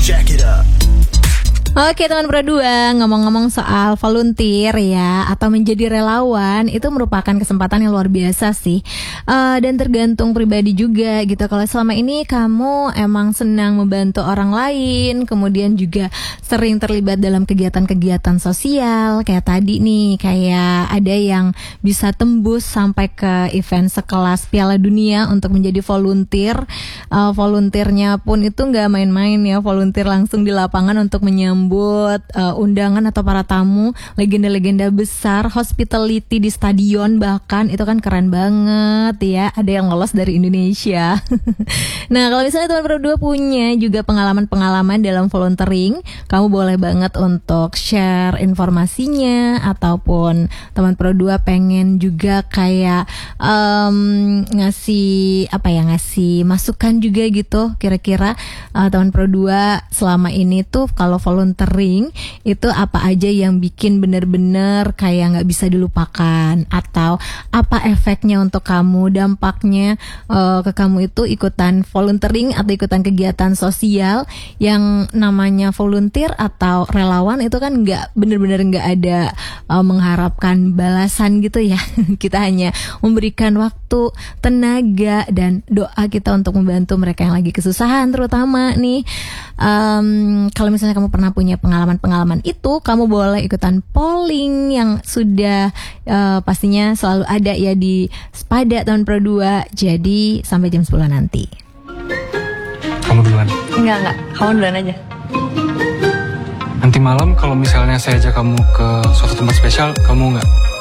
Jack it up. Oke teman Pro 2, ngomong-ngomong soal volunteer ya, atau menjadi relawan, itu merupakan kesempatan yang luar biasa sih. Dan tergantung pribadi juga gitu. Kalau selama ini kamu emang senang membantu orang lain, kemudian juga sering terlibat dalam kegiatan-kegiatan sosial, kayak tadi nih, kayak ada yang bisa tembus sampai ke event sekelas Piala Dunia untuk menjadi volunteer. Volunteernya pun itu gak main-main ya, volunteer langsung di lapangan untuk menyambut undangan atau para tamu, legenda-legenda besar, hospitality di stadion bahkan, itu kan keren banget ya. Ada yang lolos dari Indonesia. Nah kalau misalnya teman Pro 2 punya juga pengalaman-pengalaman dalam volunteering, kamu boleh banget untuk share informasinya, ataupun teman Pro 2 pengen juga kayak ngasih masukan juga gitu, kira-kira teman Pro 2 selama ini tuh kalau volunteering itu apa aja yang bikin bener-bener kayak nggak bisa dilupakan, atau apa efeknya untuk kamu, dampaknya ke kamu itu ikutan volunteering atau ikutan kegiatan sosial. Yang namanya volunteer atau relawan itu kan nggak bener-bener nggak ada mengharapkan balasan gitu ya. Kita hanya memberikan waktu, tenaga, dan doa kita untuk membantu mereka yang lagi kesusahan terutama nih. Kalau misalnya kamu pernah punya pengalaman-pengalaman itu, kamu boleh ikutan polling yang sudah pastinya selalu ada ya di Spada tahun Pro 2. Jadi sampai jam 10 nanti. Kamu duluan. Enggak, kamu duluan aja. Nanti malam kalau misalnya saya ajak kamu ke suatu tempat spesial, kamu nggak?